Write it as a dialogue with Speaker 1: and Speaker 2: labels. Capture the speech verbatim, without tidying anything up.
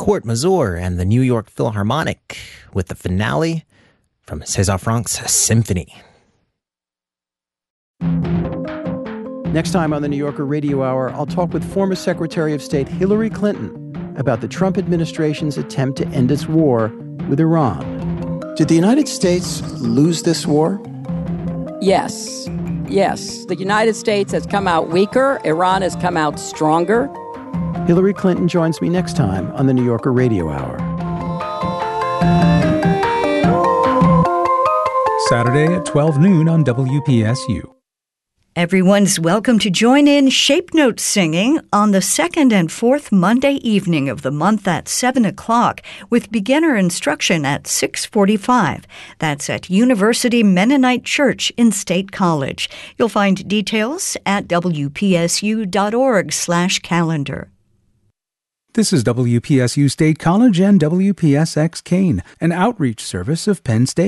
Speaker 1: Court Mazur and the New York Philharmonic with the finale from César Franck's Symphony.
Speaker 2: Next time on the New Yorker Radio Hour, I'll talk with former Secretary of State Hillary Clinton about the Trump administration's attempt to end its war with Iran. Did the United States lose this war?
Speaker 3: Yes. Yes. The United States has come out weaker. Iran has come out stronger.
Speaker 2: Hillary Clinton joins me next time on the New Yorker Radio Hour.
Speaker 4: Saturday at twelve noon on W P S U.
Speaker 5: Everyone's welcome to join in Shape Note singing on the second and fourth Monday evening of the month at seven o'clock with beginner instruction at six forty-five. That's at University Mennonite Church in State College. You'll find details at W P S U dot org slash calendar.
Speaker 4: This is W P S U State College and W P S X Kane, an outreach service of Penn State.